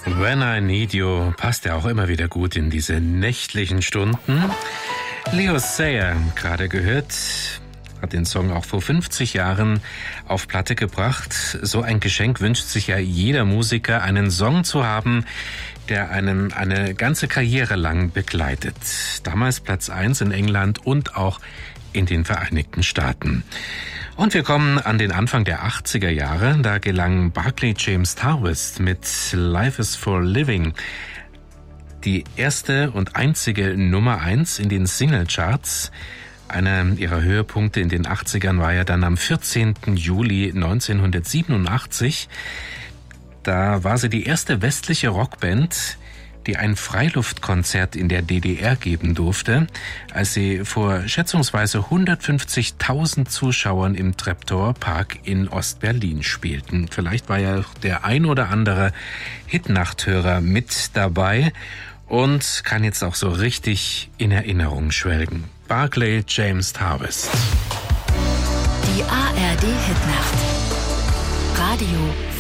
When I Need You passt ja auch immer wieder gut in diese nächtlichen Stunden. Leo Sayer, gerade gehört, hat den Song auch vor 50 Jahren auf Platte gebracht. So ein Geschenk wünscht sich ja jeder Musiker, einen Song zu haben, der einen eine ganze Karriere lang begleitet. Damals Platz 1 in England und auch in den Vereinigten Staaten. Und wir kommen an den Anfang der 80er Jahre. Da gelang Barclay James Tarvis mit Life is for Living die erste und einzige Nummer 1 in den Singlecharts. Einer ihrer Höhepunkte in den 80ern war ja dann am 14. Juli 1987. Da war sie die erste westliche Rockband, die ein Freiluftkonzert in der DDR geben durfte, als sie vor schätzungsweise 150.000 Zuschauern im Treptower Park in Ostberlin spielten. Vielleicht war ja der ein oder andere Hitnachthörer mit dabei und kann jetzt auch so richtig in Erinnerung schwelgen. Barclay James Tarvis. Die ARD Hitnacht. Radio